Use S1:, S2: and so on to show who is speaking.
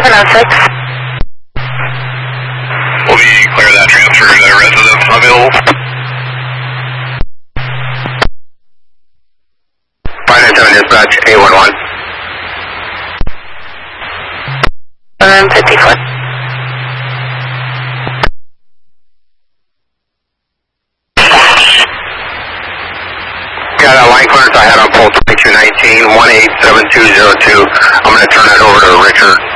S1: 706.
S2: Will be clear that transfer to residents available. 597 dispatch, 811.
S1: 154.
S2: Yeah, that line clearance I had on pole 2219, 187202. I'm going to turn that over to Richard